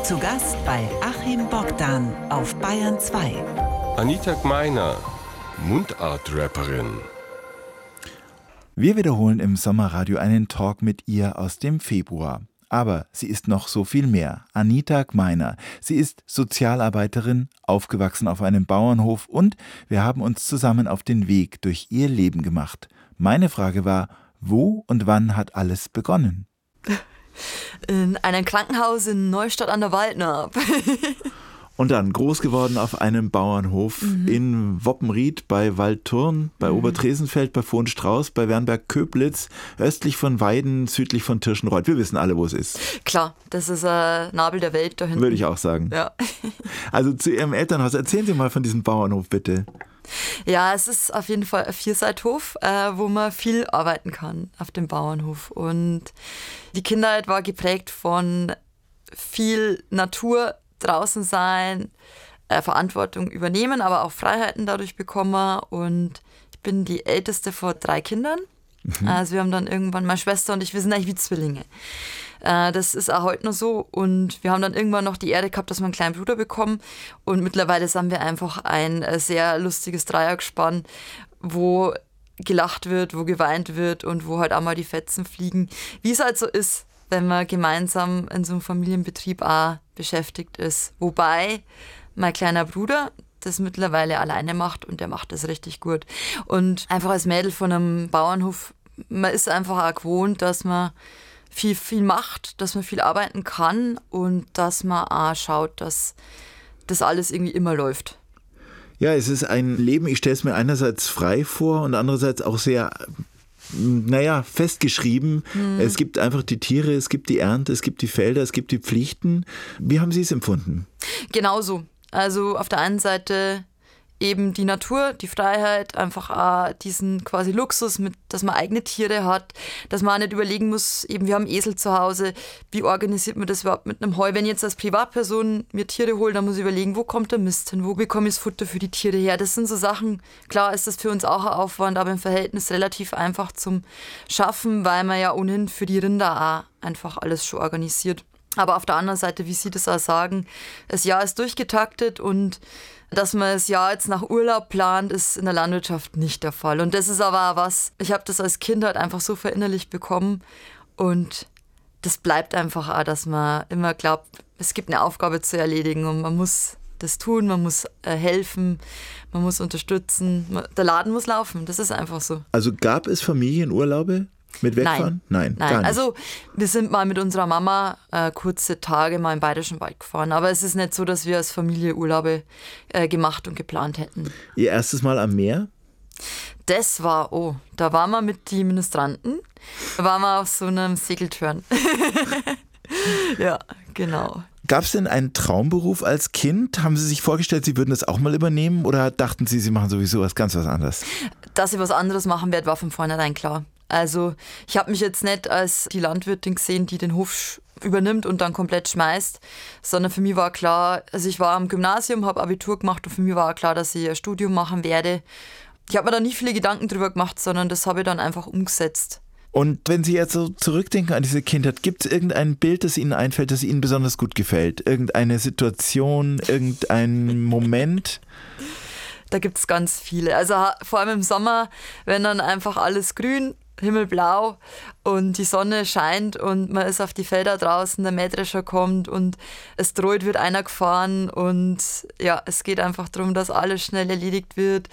Zu Gast bei Achim Bogdan auf Bayern 2. Anita Gmeiner, Mundart-Rapperin. Wir wiederholen im Sommerradio einen Talk mit ihr aus dem Februar. Aber sie ist noch so viel mehr. Anita Gmeiner. Sie ist Sozialarbeiterin, aufgewachsen auf einem Bauernhof und wir haben uns zusammen auf den Weg durch ihr Leben gemacht. Meine Frage war, wo und wann hat alles begonnen? In einem Krankenhaus in Neustadt an der Waldner. Und dann groß geworden auf einem Bauernhof in Woppenried bei Waldthurn, bei Obertresenfeld, bei Vohnstrauß, bei Wernberg-Köblitz, östlich von Weiden, südlich von Tirschenreuth. Wir wissen alle, wo es ist. Klar, das ist ein Nabel der Welt da hinten. Würde ich auch sagen. Ja. Also zu Ihrem Elternhaus. Erzählen Sie mal von diesem Bauernhof, bitte. Ja, es ist auf jeden Fall ein Vierseithof, wo man viel arbeiten kann auf dem Bauernhof. Und die Kindheit war geprägt von viel Natur, draußen sein, Verantwortung übernehmen, aber auch Freiheiten dadurch bekommen. Und ich bin die älteste von 3 Kindern. Also wir haben dann irgendwann, meine Schwester und ich, wir sind eigentlich wie Zwillinge. Das ist auch heute noch so. Und wir haben dann irgendwann noch die Ehre gehabt, dass wir einen kleinen Bruder bekommen. Und mittlerweile sind wir einfach ein sehr lustiges Dreiergespann, wo gelacht wird, wo geweint wird und wo halt auch mal die Fetzen fliegen. Wie es halt so ist, wenn man gemeinsam in so einem Familienbetrieb auch beschäftigt ist. Wobei mein kleiner Bruder das mittlerweile alleine macht und der macht das richtig gut. Und einfach als Mädel von einem Bauernhof, man ist einfach auch gewohnt, dass man viel macht, dass man viel arbeiten kann und dass man auch schaut, dass das alles irgendwie immer läuft. Ja, es ist ein Leben, ich stelle es mir einerseits frei vor und andererseits auch sehr festgeschrieben. Es gibt einfach die Tiere, es gibt die Ernte, es gibt die Felder, es gibt die Pflichten. Wie haben Sie es empfunden? Genauso. Also auf der einen Seite eben die Natur, die Freiheit, einfach auch diesen quasi Luxus, dass man eigene Tiere hat, dass man auch nicht überlegen muss, eben wir haben Esel zu Hause, wie organisiert man das überhaupt mit einem Heu? Wenn ich jetzt als Privatperson mir Tiere hole, dann muss ich überlegen, wo kommt der Mist hin, wo bekomme ich das Futter für die Tiere her? Das sind so Sachen, klar ist das für uns auch ein Aufwand, aber im Verhältnis relativ einfach zum Schaffen, weil man ja ohnehin für die Rinder auch einfach alles schon organisiert. Aber auf der anderen Seite, wie Sie das auch sagen, das Jahr ist durchgetaktet und dass man das Jahr jetzt nach Urlaub plant, ist in der Landwirtschaft nicht der Fall. Und das ist aber auch was, ich habe das als Kind halt einfach so verinnerlicht bekommen und das bleibt einfach auch, dass man immer glaubt, es gibt eine Aufgabe zu erledigen und man muss das tun, man muss helfen, man muss unterstützen, der Laden muss laufen, das ist einfach so. Also gab es Familienurlaube? Mit Wegfahren? Nein, gar nicht. Also wir sind mal mit unserer Mama kurze Tage mal im Bayerischen Wald gefahren. Aber es ist nicht so, dass wir als Familie Urlaube gemacht und geplant hätten. Ihr erstes Mal am Meer? Das war, da waren wir mit den Ministranten. Da waren wir auf so einem Segeltörn. Ja, genau. Gab es denn einen Traumberuf als Kind? Haben Sie sich vorgestellt, Sie würden das auch mal übernehmen? Oder dachten Sie, Sie machen sowieso was anderes? Dass ich was anderes machen werde, war von vornherein klar. Also ich habe mich jetzt nicht als die Landwirtin gesehen, die den Hof übernimmt und dann komplett schmeißt, sondern für mich war klar, also ich war am Gymnasium, habe Abitur gemacht und für mich war klar, dass ich ein Studium machen werde. Ich habe mir da nicht viele Gedanken drüber gemacht, sondern das habe ich dann einfach umgesetzt. Und wenn Sie jetzt so zurückdenken an diese Kindheit, gibt es irgendein Bild, das Ihnen einfällt, das Ihnen besonders gut gefällt? Irgendeine Situation, irgendein Moment? Da gibt es ganz viele. Also vor allem im Sommer, wenn dann einfach alles grün, himmelblau und die Sonne scheint und man ist auf die Felder draußen, der Mähdrescher kommt und es droht, wird einer gefahren und ja, es geht einfach darum, dass alles schnell erledigt wird.